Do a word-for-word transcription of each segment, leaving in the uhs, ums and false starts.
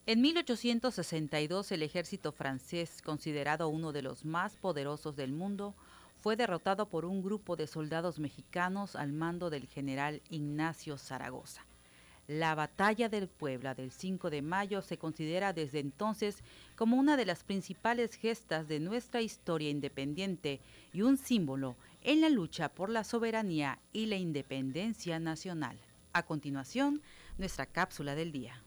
En mil ochocientos sesenta y dos, el ejército francés, considerado uno de los más poderosos del mundo, fue derrotado por un grupo de soldados mexicanos al mando del general Ignacio Zaragoza. La Batalla del Puebla del cinco de mayo se considera desde entonces como una de las principales gestas de nuestra historia independiente y un símbolo en la lucha por la soberanía y la independencia nacional. A continuación, nuestra cápsula del día.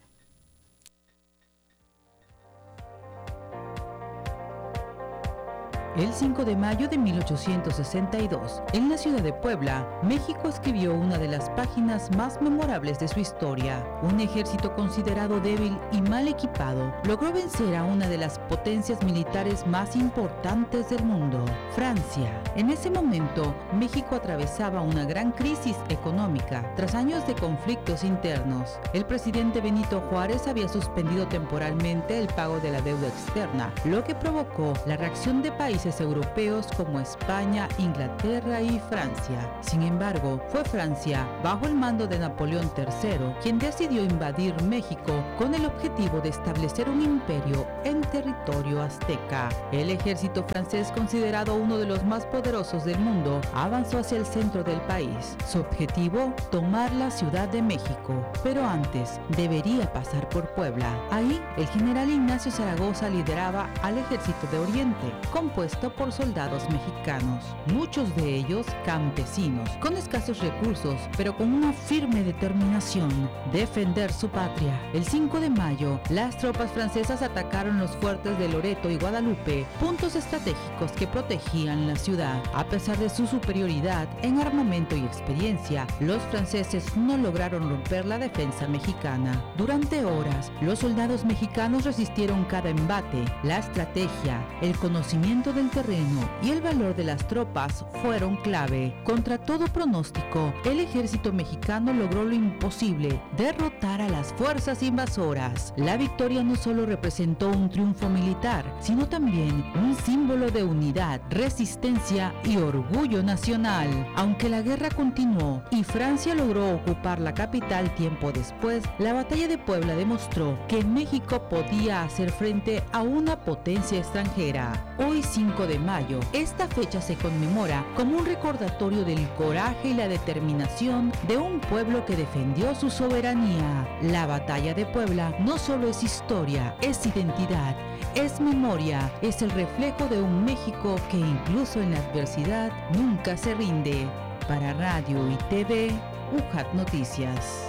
El cinco de mayo de mil ochocientos sesenta y dos, en la ciudad de Puebla, México escribió una de las páginas más memorables de su historia. Un ejército considerado débil y mal equipado logró vencer a una de las potencias militares más importantes del mundo, Francia. En ese momento, México atravesaba una gran crisis económica tras años de conflictos internos. El presidente Benito Juárez había suspendido temporalmente el pago de la deuda externa, lo que provocó la reacción de países europeos como España, Inglaterra y Francia. Sin embargo, fue Francia, bajo el mando de Napoleón tercero, quien decidió invadir México con el objetivo de establecer un imperio en territorio azteca. El ejército francés, considerado uno de los más poderosos del mundo, avanzó hacia el centro del país. Su objetivo, tomar la Ciudad de México. Pero antes, debería pasar por Puebla. Ahí, el general Ignacio Zaragoza lideraba al ejército de Oriente, compuesto por soldados mexicanos, muchos de ellos campesinos, con escasos recursos, pero con una firme determinación, defender su patria. El cinco de mayo, las tropas francesas atacaron los fuertes de Loreto y Guadalupe, puntos estratégicos que protegían la ciudad. A pesar de su superioridad en armamento y experiencia, los franceses no lograron romper la defensa mexicana. Durante horas, los soldados mexicanos resistieron cada embate. La estrategia, el conocimiento del terreno y el valor de las tropas fueron clave. Contra todo pronóstico, el ejército mexicano logró lo imposible: derrotar a las fuerzas invasoras. La victoria no solo representó un triunfo militar, sino también un símbolo de unidad, resistencia y orgullo nacional. Aunque la guerra continuó y Francia logró ocupar la capital tiempo después, la batalla de Puebla demostró que México podía hacer frente a una potencia extranjera. Hoy, cinco de mayo, esta fecha se conmemora como un recordatorio del coraje y la determinación de un pueblo que defendió su soberanía. La batalla de Puebla no solo es historia, es identidad, es memoria, es el reflejo de un México que incluso en la adversidad nunca se rinde. Para Radio y T V, U J A T Noticias.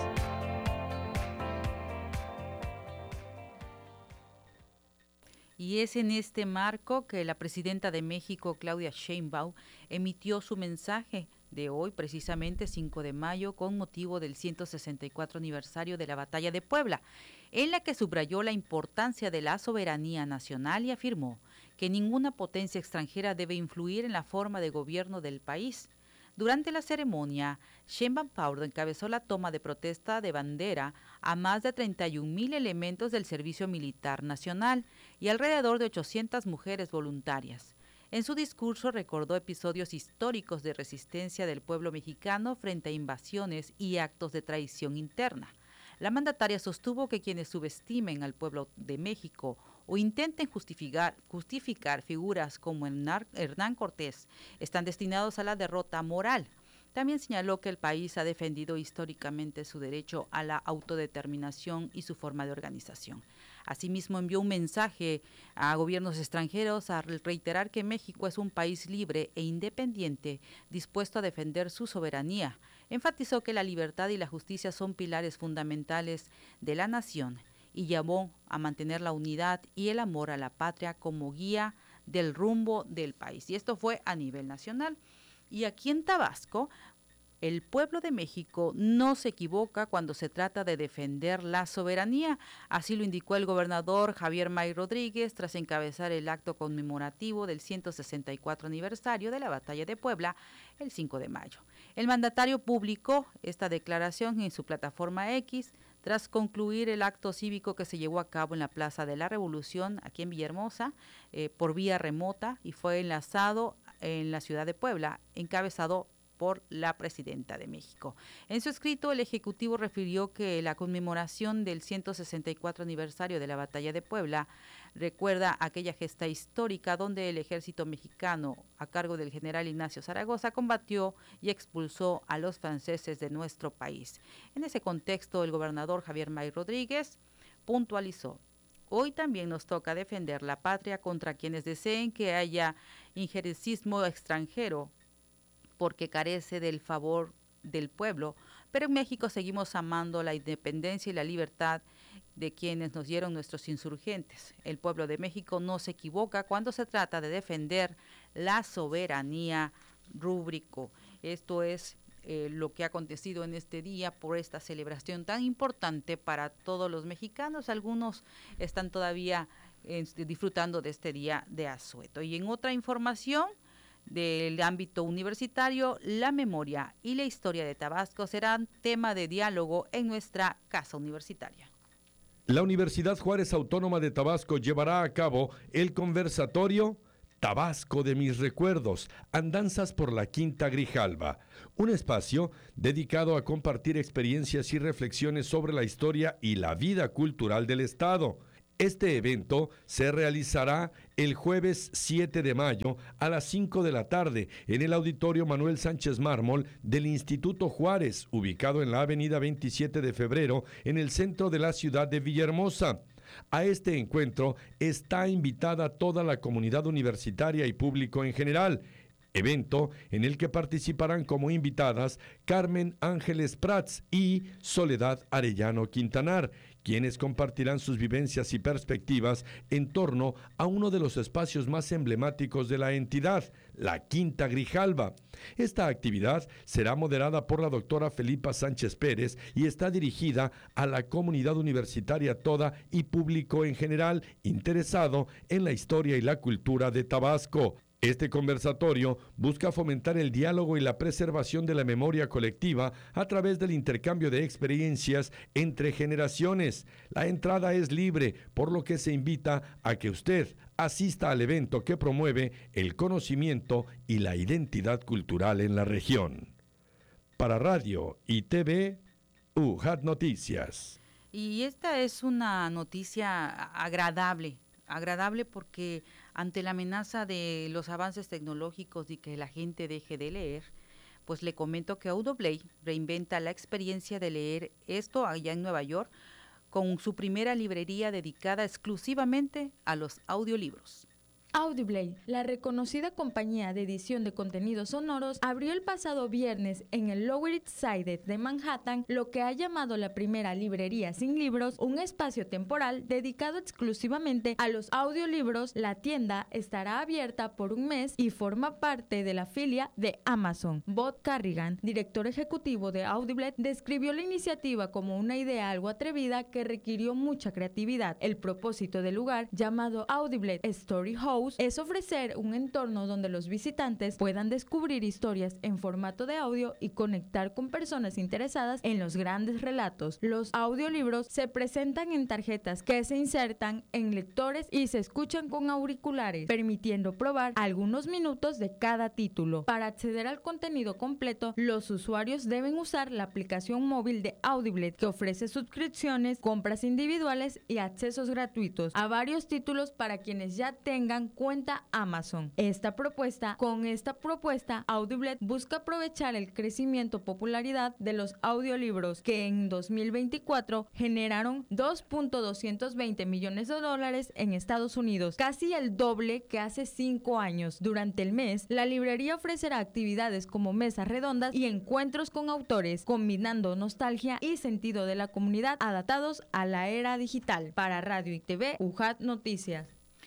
Y es en este marco que la presidenta de México, Claudia Sheinbaum, emitió su mensaje de hoy, precisamente cinco de mayo, con motivo del ciento sesenta y cuatro aniversario de la Batalla de Puebla, en la que subrayó la importancia de la soberanía nacional y afirmó que ninguna potencia extranjera debe influir en la forma de gobierno del país. Durante la ceremonia, Sheinbaum Pardo encabezó la toma de protesta de bandera a más de treinta y un mil elementos del Servicio Militar Nacional y alrededor de ochocientas mujeres voluntarias. En su discurso recordó episodios históricos de resistencia del pueblo mexicano frente a invasiones y actos de traición interna. La mandataria sostuvo que quienes subestimen al pueblo de México o intenten justificar, justificar figuras como Hernán Cortés están destinados a la derrota moral. También señaló que el país ha defendido históricamente su derecho a la autodeterminación y su forma de organización. Asimismo, envió un mensaje a gobiernos extranjeros a reiterar que México es un país libre e independiente, dispuesto a defender su soberanía. Enfatizó que la libertad y la justicia son pilares fundamentales de la nación y llamó a mantener la unidad y el amor a la patria como guía del rumbo del país. Y esto fue a nivel nacional. Y aquí en Tabasco, el pueblo de México no se equivoca cuando se trata de defender la soberanía. Así lo indicó el gobernador Javier May Rodríguez tras encabezar el acto conmemorativo del ciento sesenta y cuatro aniversario de la Batalla de Puebla el cinco de mayo. El mandatario publicó esta declaración en su plataforma X tras concluir el acto cívico que se llevó a cabo en la Plaza de la Revolución, aquí en Villahermosa, eh, por vía remota, y fue enlazado en la ciudad de Puebla, encabezado por la presidenta de México. En su escrito, el Ejecutivo refirió que la conmemoración del ciento sesenta y cuatro aniversario de la Batalla de Puebla recuerda aquella gesta histórica donde el ejército mexicano, a cargo del general Ignacio Zaragoza, combatió y expulsó a los franceses de nuestro país. En ese contexto, el gobernador Javier May Rodríguez puntualizó: hoy también nos toca defender la patria contra quienes deseen que haya injerencismo extranjero, porque carece del favor del pueblo, pero en México seguimos amando la independencia y la libertad de quienes nos dieron nuestros insurgentes. El pueblo de México no se equivoca cuando se trata de defender la soberanía, rúbrico. Esto es eh, lo que ha acontecido en este día por esta celebración tan importante para todos los mexicanos. Algunos están todavía eh, disfrutando de este día de asueto. Y en otra información del ámbito universitario, la memoria y la historia de Tabasco serán tema de diálogo en nuestra casa universitaria. La Universidad Juárez Autónoma de Tabasco llevará a cabo el conversatorio Tabasco de mis recuerdos, andanzas por la Quinta Grijalva, un espacio dedicado a compartir experiencias y reflexiones sobre la historia y la vida cultural del estado. Este evento se realizará el jueves siete de mayo a las cinco de la tarde en el Auditorio Manuel Sánchez Mármol del Instituto Juárez, ubicado en la avenida veintisiete de febrero, en el centro de la ciudad de Villahermosa. A este encuentro está invitada toda la comunidad universitaria y público en general, evento en el que participarán como invitadas Carmen Ángeles Prats y Soledad Arellano Quintanar, quienes compartirán sus vivencias y perspectivas en torno a uno de los espacios más emblemáticos de la entidad, la Quinta Grijalva. Esta actividad será moderada por la doctora Felipa Sánchez Pérez y está dirigida a la comunidad universitaria toda y público en general interesado en la historia y la cultura de Tabasco. Este conversatorio busca fomentar el diálogo y la preservación de la memoria colectiva a través del intercambio de experiencias entre generaciones. La entrada es libre, por lo que se invita a que usted asista al evento que promueve el conocimiento y la identidad cultural en la región. Para Radio y T V, U J A T Noticias. Y esta es una noticia agradable. agradable porque ante la amenaza de los avances tecnológicos y que la gente deje de leer, pues le comento que Audible reinventa la experiencia de leer, esto allá en Nueva York, con su primera librería dedicada exclusivamente a los audiolibros. Audible, la reconocida compañía de edición de contenidos sonoros, abrió el pasado viernes en el Lower East Side de Manhattan lo que ha llamado la primera librería sin libros, un espacio temporal dedicado exclusivamente a los audiolibros. La tienda estará abierta por un mes y forma parte de la filia de Amazon. Bob Carrigan, director ejecutivo de Audible, describió la iniciativa como una idea algo atrevida que requirió mucha creatividad. El propósito del lugar, llamado Audible Story House, es ofrecer un entorno donde los visitantes puedan descubrir historias en formato de audio y conectar con personas interesadas en los grandes relatos. Los audiolibros se presentan en tarjetas que se insertan en lectores y se escuchan con auriculares, permitiendo probar algunos minutos de cada título. Para acceder al contenido completo, los usuarios deben usar la aplicación móvil de Audible, que ofrece suscripciones, compras individuales y accesos gratuitos a varios títulos para quienes ya tengan cuenta Amazon. Esta propuesta, con esta propuesta, Audible busca aprovechar el crecimiento popularidad de los audiolibros, que en dos mil veinticuatro generaron dos punto doscientos veinte millones de dólares en Estados Unidos, casi el doble que hace cinco años. Durante el mes, la librería ofrecerá actividades como mesas redondas y encuentros con autores, combinando nostalgia y sentido de la comunidad adaptados a la era digital. Para Radio y T V, U J A T Noticias.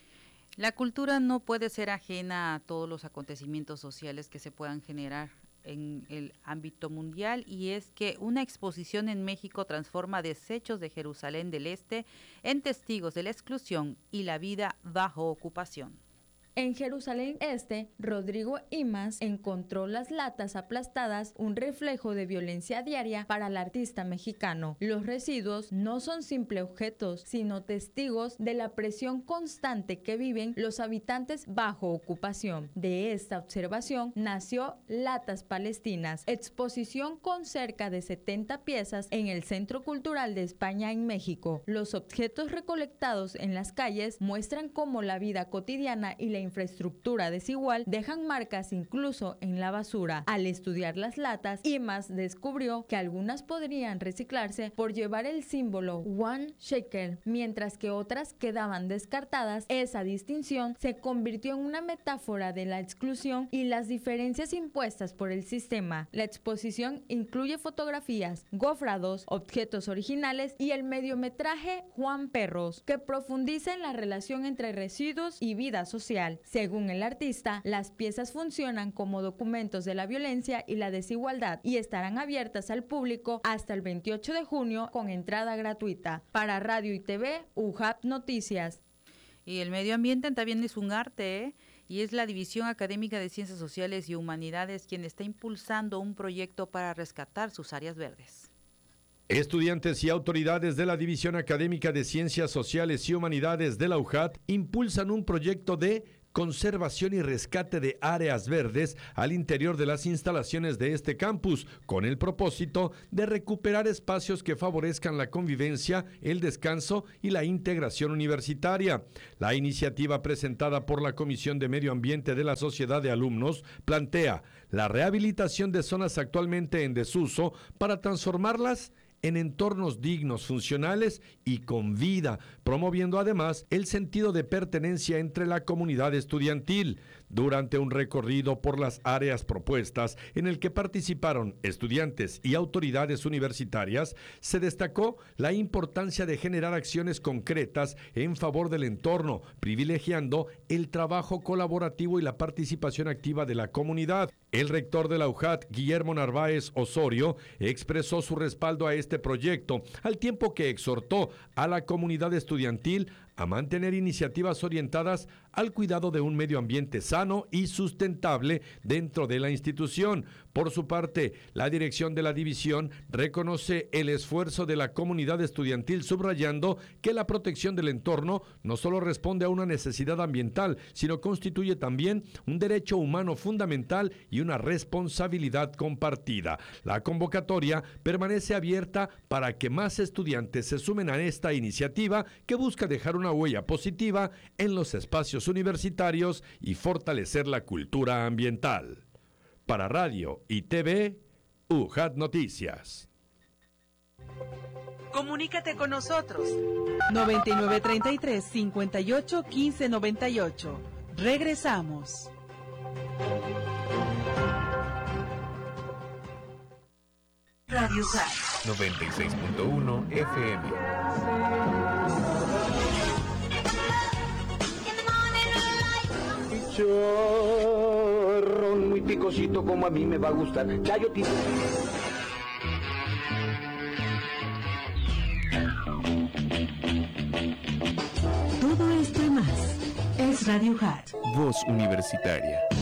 La cultura no puede ser ajena a todos los acontecimientos sociales que se puedan generar en el ámbito mundial, y es que una exposición en México transforma desechos de Jerusalén del Este en testigos de la exclusión y la vida bajo ocupación. En Jerusalén Este, Rodrigo Imas encontró las latas aplastadas, un reflejo de violencia diaria para el artista mexicano. Los residuos no son simples objetos, sino testigos de la presión constante que viven los habitantes bajo ocupación. De esta observación nació Latas Palestinas, exposición con cerca de setenta piezas en el Centro Cultural de España en México. Los objetos recolectados en las calles muestran cómo la vida cotidiana y la infraestructura desigual dejan marcas incluso en la basura. Al estudiar las latas, Imas descubrió que algunas podrían reciclarse por llevar el símbolo One Shekel, mientras que otras quedaban descartadas. Esa distinción se convirtió en una metáfora de la exclusión y las diferencias impuestas por el sistema. La exposición incluye fotografías, gofrados, objetos originales y el mediometraje Juan Perros, que profundiza en la relación entre residuos y vida social. Según el artista, las piezas funcionan como documentos de la violencia y la desigualdad y estarán abiertas al público hasta el veintiocho de junio con entrada gratuita. Para Radio y T V, U J A P Noticias. Y el medio ambiente también es un arte, ¿eh? Y es la División Académica de Ciencias Sociales y Humanidades quien está impulsando un proyecto para rescatar sus áreas verdes. Estudiantes y autoridades de la División Académica de Ciencias Sociales y Humanidades de la U J A T impulsan un proyecto de conservación y rescate de áreas verdes al interior de las instalaciones de este campus, con el propósito de recuperar espacios que favorezcan la convivencia, el descanso y la integración universitaria. La iniciativa presentada por la Comisión de Medio Ambiente de la Sociedad de Alumnos plantea la rehabilitación de zonas actualmente en desuso para transformarlas en entornos dignos, funcionales y con vida, promoviendo además el sentido de pertenencia entre la comunidad estudiantil. Durante un recorrido por las áreas propuestas, en el que participaron estudiantes y autoridades universitarias, se destacó la importancia de generar acciones concretas en favor del entorno, privilegiando el trabajo colaborativo y la participación activa de la comunidad. El rector de la U J A T, Guillermo Narváez Osorio, expresó su respaldo a este proyecto, al tiempo que exhortó a la comunidad estudiantil a mantener iniciativas orientadas al cuidado de un medio ambiente sano y sustentable dentro de la institución. Por su parte, la dirección de la división reconoce el esfuerzo de la comunidad estudiantil, subrayando que la protección del entorno no solo responde a una necesidad ambiental, sino constituye también un derecho humano fundamental y una responsabilidad compartida. La convocatoria permanece abierta para que más estudiantes se sumen a esta iniciativa que busca dejar una huella positiva en los espacios universitarios y fortalecer la cultura ambiental. Para Radio y T V, U J A T Noticias. Comunícate con nosotros. noventa y nueve treinta y tres, cincuenta y ocho, quince noventa y ocho. Regresamos. Radio S A R. noventa y seis punto uno F M. Chorrón muy picosito como a mí me va a gustar. Chayotito. Todo esto y más es Radio J A T. Voz Universitaria.